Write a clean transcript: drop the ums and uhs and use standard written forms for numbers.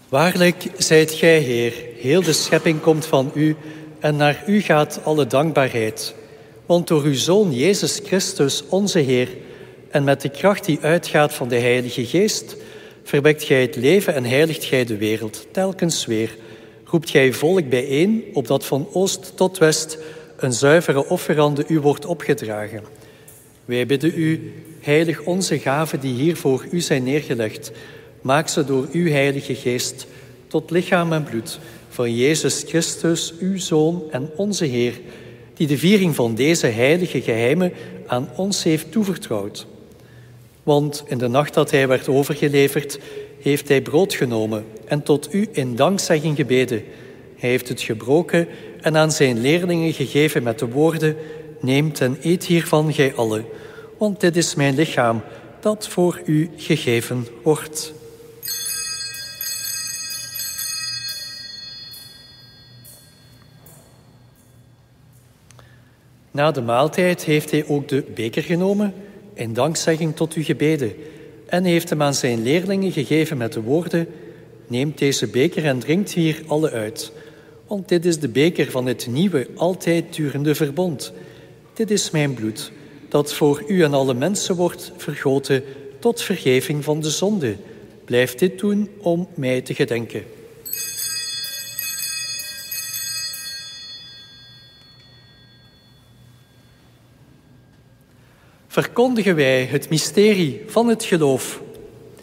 Waarlijk zijt gij, Heer, heel de schepping komt van u en naar u gaat alle dankbaarheid. Want door uw Zoon Jezus Christus, onze Heer, en met de kracht die uitgaat van de Heilige Geest, verwekt gij het leven en heiligt gij de wereld, telkens weer. Roept gij volk bijeen, opdat van oost tot west een zuivere offerande u wordt opgedragen. Wij bidden u, heilig onze gaven die hier voor u zijn neergelegd. Maak ze door uw Heilige Geest tot lichaam en bloed van Jezus Christus, uw Zoon en onze Heer, die de viering van deze heilige geheimen aan ons heeft toevertrouwd. Want in de nacht dat hij werd overgeleverd, heeft hij brood genomen en tot u in dankzegging gebeden. Hij heeft het gebroken en aan zijn leerlingen gegeven met de woorden: neemt en eet hiervan, gij allen, want dit is mijn lichaam dat voor u gegeven wordt. Na de maaltijd heeft hij ook de beker genomen, in dankzegging tot u gebeden, en heeft hem aan zijn leerlingen gegeven met de woorden: neemt deze beker en drinkt hier alle uit, want dit is de beker van het nieuwe, altijd durende verbond. Dit is mijn bloed, dat voor u en alle mensen wordt vergoten tot vergeving van de zonde. Blijf dit doen om mij te gedenken. Verkondigen wij het mysterie van het geloof.